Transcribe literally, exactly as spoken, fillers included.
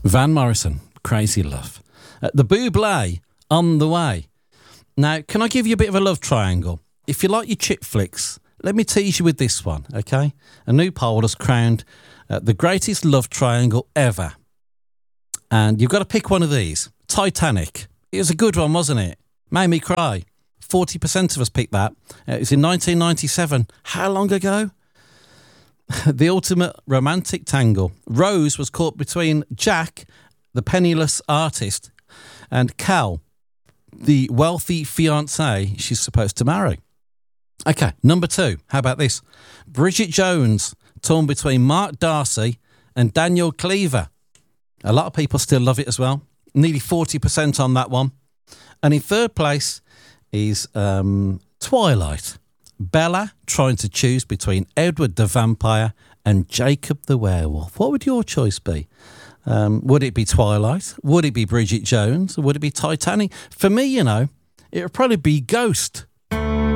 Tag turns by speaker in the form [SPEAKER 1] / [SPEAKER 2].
[SPEAKER 1] Van Morrison, Crazy Love. Uh, the Bublé, On the Way. Now, can I give you a bit of a love triangle? If you like your chick flicks, let me tease you with this one, okay? A new poll has crowned uh, the greatest love triangle ever. And you've got to pick one of these. Titanic. It was a good one, wasn't it? Made me cry. forty percent of us picked that. Uh, it was in nineteen ninety-seven. How long ago? The ultimate romantic tangle. Rose was caught between Jack, the penniless artist, and Cal, the wealthy fiancé she's supposed to marry. Okay, number two. How about this? Bridget Jones, torn between Mark Darcy and Daniel Cleaver. A lot of people still love it as well. Nearly forty percent on that one. And in third place is um, Twilight. Bella trying to choose between Edward the Vampire and Jacob the Werewolf. What would your choice be? Um, would it be Twilight? Would it be Bridget Jones? Or would it be Titanic? For me, you know, it would probably be Ghost.